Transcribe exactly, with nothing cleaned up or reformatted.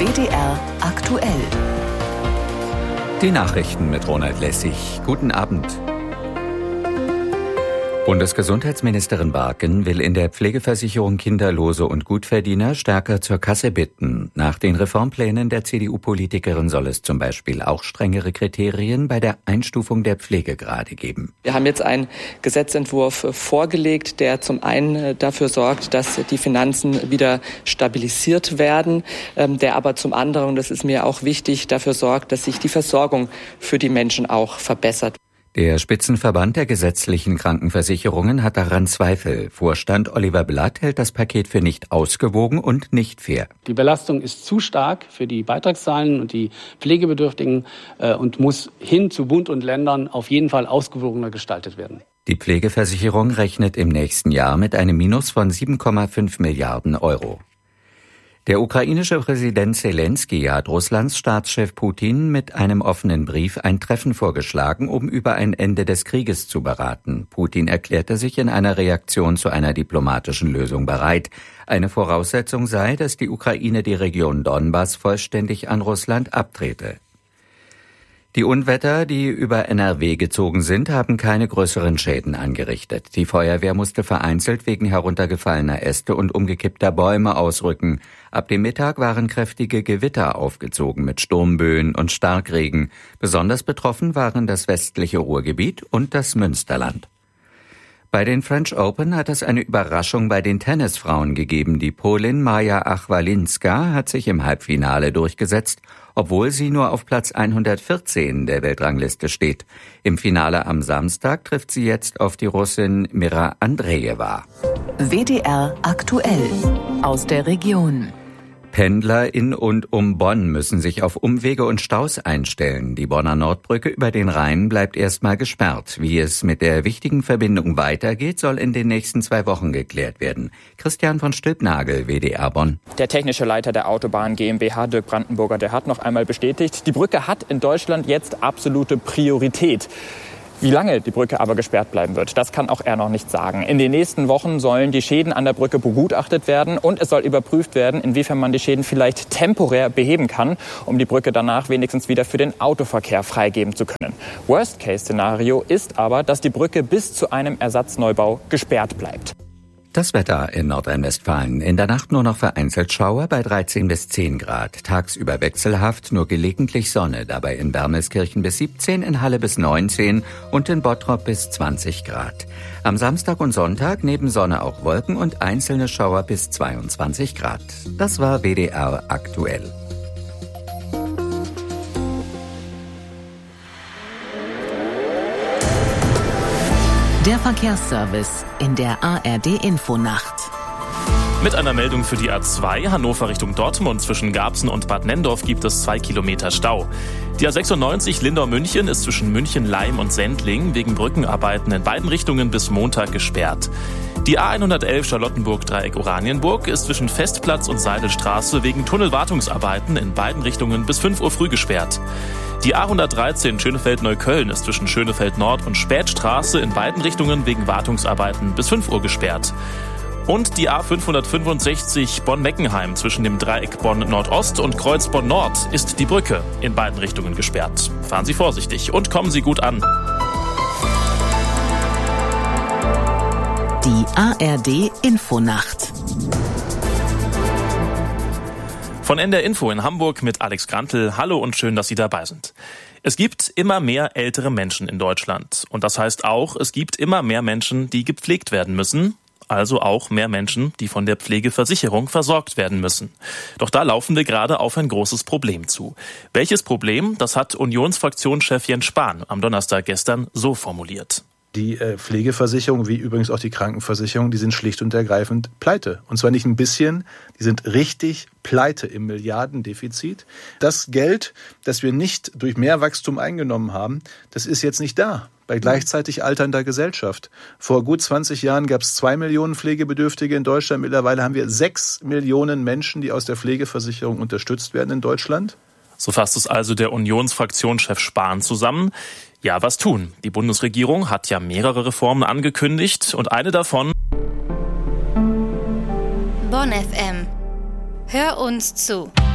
W D R aktuell. Die Nachrichten mit Ronald Lessig. Guten Abend. Bundesgesundheitsministerin Barken will in der Pflegeversicherung Kinderlose und Gutverdiener stärker zur Kasse bitten. Nach den Reformplänen der C D U-Politikerin soll es zum Beispiel auch strengere Kriterien bei der Einstufung der Pflegegrade geben. Wir haben jetzt einen Gesetzentwurf vorgelegt, der zum einen dafür sorgt, dass die Finanzen wieder stabilisiert werden, der aber zum anderen, und das ist mir auch wichtig, dafür sorgt, dass sich die Versorgung für die Menschen auch verbessert. Der Spitzenverband der gesetzlichen Krankenversicherungen hat daran Zweifel. Vorstand Oliver Blatt hält das Paket für nicht ausgewogen und nicht fair. Die Belastung ist zu stark für die Beitragszahlen und die Pflegebedürftigen äh, und muss hin zu Bund und Ländern auf jeden Fall ausgewogener gestaltet werden. Die Pflegeversicherung rechnet im nächsten Jahr mit einem Minus von sieben Komma fünf Milliarden Euro. Der ukrainische Präsident Selenskyj hat Russlands Staatschef Putin mit einem offenen Brief ein Treffen vorgeschlagen, um über ein Ende des Krieges zu beraten. Putin erklärte sich in einer Reaktion zu einer diplomatischen Lösung bereit. Eine Voraussetzung sei, dass die Ukraine die Region Donbass vollständig an Russland abtrete. Die Unwetter, die über N R W gezogen sind, haben keine größeren Schäden angerichtet. Die Feuerwehr musste vereinzelt wegen heruntergefallener Äste und umgekippter Bäume ausrücken. Ab dem Mittag waren kräftige Gewitter aufgezogen mit Sturmböen und Starkregen. Besonders betroffen waren das westliche Ruhrgebiet und das Münsterland. Bei den French Open hat es eine Überraschung bei den Tennisfrauen gegeben. Die Polin Maja Ach-Walinska hat sich im Halbfinale durchgesetzt, obwohl sie nur auf Platz hundertvierzehn der Weltrangliste steht. Im Finale am Samstag trifft sie jetzt auf die Russin Mira Andrejewa. W D R aktuell aus der Region. Pendler in und um Bonn müssen sich auf Umwege und Staus einstellen. Die Bonner Nordbrücke über den Rhein bleibt erstmal gesperrt. Wie es mit der wichtigen Verbindung weitergeht, soll in den nächsten zwei Wochen geklärt werden. Christian von Stülpnagel, W D R Bonn. Der technische Leiter der Autobahn GmbH, Dirk Brandenburger, der hat noch einmal bestätigt, die Brücke hat in Deutschland jetzt absolute Priorität. Wie lange die Brücke aber gesperrt bleiben wird, das kann auch er noch nicht sagen. In den nächsten Wochen sollen die Schäden an der Brücke begutachtet werden und es soll überprüft werden, inwiefern man die Schäden vielleicht temporär beheben kann, um die Brücke danach wenigstens wieder für den Autoverkehr freigeben zu können. Worst-Case-Szenario ist aber, dass die Brücke bis zu einem Ersatzneubau gesperrt bleibt. Das Wetter in Nordrhein-Westfalen. In der Nacht nur noch vereinzelt Schauer bei dreizehn bis zehn Grad. Tagsüber wechselhaft, nur gelegentlich Sonne. Dabei in Wermelskirchen bis siebzehn, in Halle bis neunzehn und in Bottrop bis zwanzig Grad. Am Samstag und Sonntag neben Sonne auch Wolken und einzelne Schauer bis zweiundzwanzig Grad. Das war W D R aktuell. Der Verkehrsservice in der A R D-Infonacht. Mit einer Meldung für die A zwei Hannover Richtung Dortmund zwischen Garbsen und Bad Nenndorf gibt es zwei Kilometer Stau. Die A sechsundneunzig Lindau-München ist zwischen München-Leim und Sendling wegen Brückenarbeiten in beiden Richtungen bis Montag gesperrt. Die A hundertelf Charlottenburg-Dreieck-Oranienburg ist zwischen Festplatz und Seidelstraße wegen Tunnelwartungsarbeiten in beiden Richtungen bis fünf Uhr früh gesperrt. Die A hundertdreizehn Schönefeld-Neukölln ist zwischen Schönefeld-Nord und Spätstraße in beiden Richtungen wegen Wartungsarbeiten bis fünf Uhr gesperrt. Und die A fünfhundertfünfundsechzig Bonn-Meckenheim zwischen dem Dreieck Bonn-Nordost und Kreuz Bonn-Nord ist die Brücke in beiden Richtungen gesperrt. Fahren Sie vorsichtig und kommen Sie gut an. Die A R D-Infonacht. Von N D R Info in Hamburg mit Alex Grantl. Hallo und schön, dass Sie dabei sind. Es gibt immer mehr ältere Menschen in Deutschland. Und das heißt auch, es gibt immer mehr Menschen, die gepflegt werden müssen. Also auch mehr Menschen, die von der Pflegeversicherung versorgt werden müssen. Doch da laufen wir gerade auf ein großes Problem zu. Welches Problem? Das hat Unionsfraktionschef Jens Spahn am Donnerstag gestern so formuliert. Die äh, Pflegeversicherung, wie übrigens auch die Krankenversicherung, die sind schlicht und ergreifend pleite. Und zwar nicht ein bisschen, die sind richtig pleite im Milliardendefizit. Das Geld, das wir nicht durch Mehrwachstum eingenommen haben, das ist jetzt nicht da. Bei gleichzeitig alternder Gesellschaft. Vor gut zwanzig Jahren gab es zwei Millionen Pflegebedürftige in Deutschland. Mittlerweile haben wir sechs Millionen Menschen, die aus der Pflegeversicherung unterstützt werden in Deutschland. So fasst es also der Unionsfraktionschef Spahn zusammen. Ja, was tun? Die Bundesregierung hat ja mehrere Reformen angekündigt und eine davon... Bonn F M. Hör uns zu.